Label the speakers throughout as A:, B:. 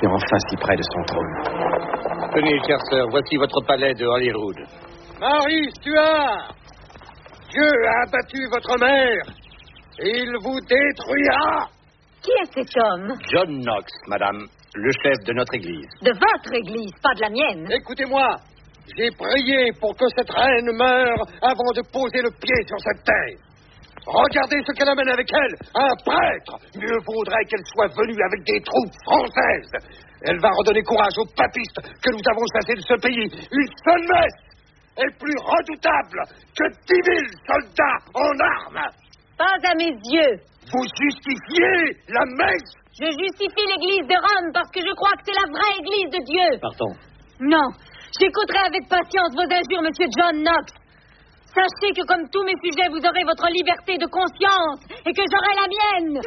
A: rester enfin si près de son trône.
B: Tenez, chère sœur, voici votre palais de Holyrood.
C: Marie Stuart, Dieu a abattu votre mère. Il vous détruira.
D: Qui est cet homme?
B: John Knox, madame, le chef de notre église.
D: De votre église, pas de la mienne.
C: Écoutez-moi, j'ai prié pour que cette reine meure avant de poser le pied sur cette terre. Regardez ce qu'elle amène avec elle, un prêtre. Mieux vaudrait qu'elle soit venue avec des troupes françaises. Elle va redonner courage aux papistes que nous avons chassés de ce pays. Une seule messe est plus redoutable que 10 000 soldats en armes.
D: Pas à mes yeux.
C: Vous justifiez la messe.
D: Je justifie l'église de Rome parce que je crois que c'est la vraie église de Dieu.
B: Pardon.
D: Non, j'écouterai avec patience vos injures, monsieur John Knox. Sachez que comme tous mes sujets, vous aurez votre liberté de conscience et que j'aurai la mienne.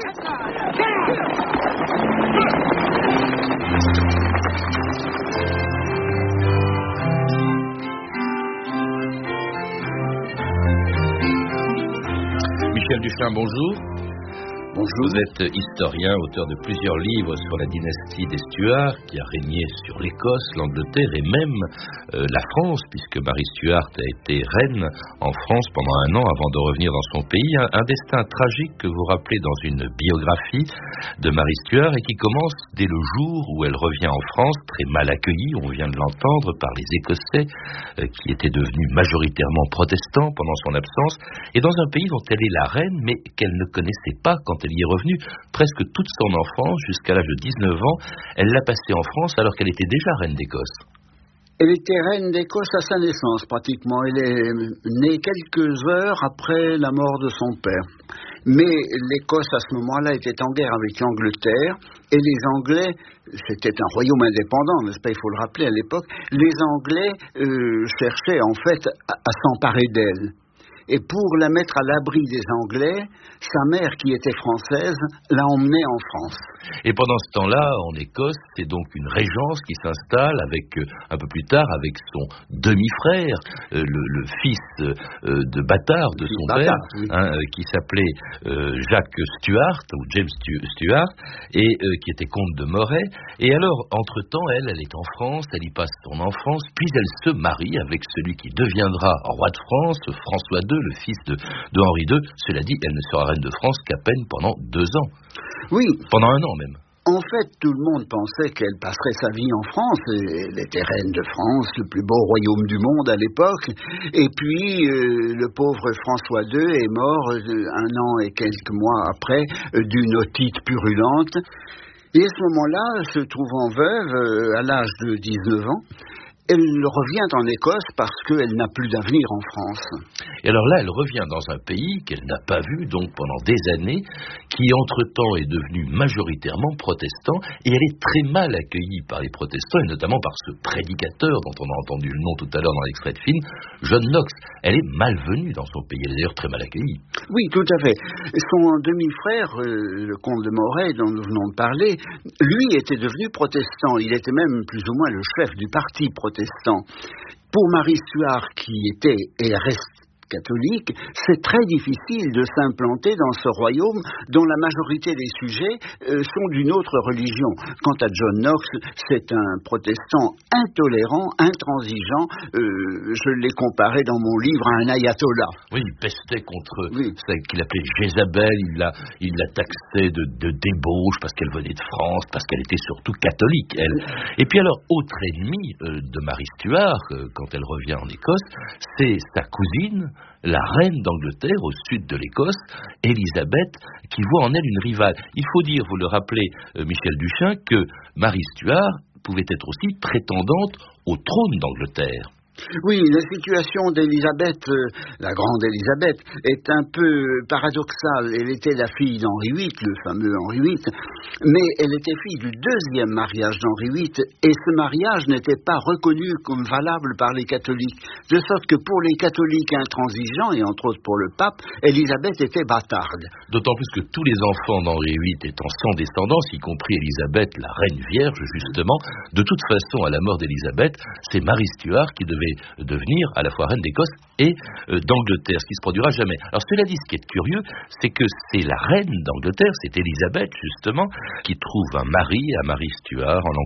E: Michel Duchin, bonjour.
F: Bonjour.
E: Vous êtes historien, auteur de plusieurs livres sur la dynastie des Stuarts qui a régné sur l'Écosse, l'Angleterre et même la France, puisque Marie Stuart a été reine en France pendant un an avant de revenir dans son pays. Un destin tragique que vous rappelez dans une biographie de Marie Stuart et qui commence dès le jour où elle revient en France, très mal accueillie, on vient de l'entendre, par les Écossais qui étaient devenus majoritairement protestants pendant son absence, et dans un pays dont elle est la reine mais qu'elle ne connaissait pas quand elle y est revenue. Presque toute son enfance, jusqu'à l'âge de 19 ans, elle l'a passée en France alors qu'elle était déjà reine d'Écosse.
F: Elle était reine d'Écosse à sa naissance, pratiquement. Elle est née quelques heures après la mort de son père. Mais l'Écosse, à ce moment-là, était en guerre avec l'Angleterre. Et les Anglais, c'était un royaume indépendant, n'est-ce pas, il faut le rappeler à l'époque, les Anglais cherchaient en fait à s'emparer d'elle. Et pour la mettre à l'abri des Anglais, sa mère, qui était française, l'a emmenée en France.
E: Et pendant ce temps-là, en Écosse, c'est donc une régence qui s'installe avec, un peu plus tard, avec son demi-frère, le fils de bâtard de son père, oui. Qui s'appelait Jacques Stuart, ou James Stuart, et qui était comte de Moray. Et alors, entre-temps, elle est en France, elle y passe son enfance, puis elle se marie avec celui qui deviendra roi de France, François II, le fils de Henri II. Cela dit, elle ne sera reine de France qu'à peine pendant 2 ans.
F: Oui.
E: Pendant 1 an même.
F: En fait, tout le monde pensait qu'elle passerait sa vie en France. Elle était reine de France, le plus beau royaume du monde à l'époque. Et puis, le pauvre François II est mort 1 an et quelques mois après d'une otite purulente. Et à ce moment-là, se trouvant veuve à l'âge de 19 ans, elle revient en Écosse parce qu'elle n'a plus d'avenir en France.
E: Et alors là, elle revient dans un pays qu'elle n'a pas vu donc pendant des années, qui entre-temps est devenu majoritairement protestant, et elle est très mal accueillie par les protestants, et notamment par ce prédicateur dont on a entendu le nom tout à l'heure dans l'extrait de film, John Knox. Elle est malvenue dans son pays, elle est d'ailleurs très mal accueillie.
F: Oui, tout à fait. Son demi-frère, le comte de Moray, dont nous venons de parler, lui était devenu protestant. Il était même plus ou moins le chef du parti protestant. Pour Marie Stuart, qui était et reste catholique, c'est très difficile de s'implanter dans ce royaume dont la majorité des sujets sont d'une autre religion. Quant à John Knox, c'est un protestant intolérant, intransigeant. Je l'ai comparé dans mon livre à un ayatollah.
E: Oui, il pestait contre celle qu'il appelait Jézabel. Il la taxait de débauche parce qu'elle venait de France, parce qu'elle était surtout catholique, elle. Et puis alors, autre ennemi de Marie Stuart, quand elle revient en Écosse, c'est sa cousine, la reine d'Angleterre au sud de l'Écosse, Élisabeth, qui voit en elle une rivale. Il faut dire, vous le rappelez, Michel Duchin, que Marie Stuart pouvait être aussi prétendante au trône d'Angleterre.
F: Oui, la situation d'Élisabeth, la grande Élisabeth, est un peu paradoxale. Elle était la fille d'Henri VIII, le fameux Henri VIII, mais elle était fille du 2e mariage d'Henri VIII, et ce mariage n'était pas reconnu comme valable par les catholiques. De sorte que pour les catholiques intransigeants, et entre autres pour le pape, Élisabeth était bâtarde.
E: D'autant plus que tous les enfants d'Henri VIII étant sans descendance, y compris Élisabeth, la reine vierge, justement, de toute façon, à la mort d'Élisabeth, c'est Marie Stuart qui devait devenir à la fois reine d'Écosse et d'Angleterre, ce qui ne se produira jamais. Alors cela dit, ce qui est curieux, c'est que c'est la reine d'Angleterre, c'est Élisabeth justement, qui trouve un mari à Marie Stuart en l'an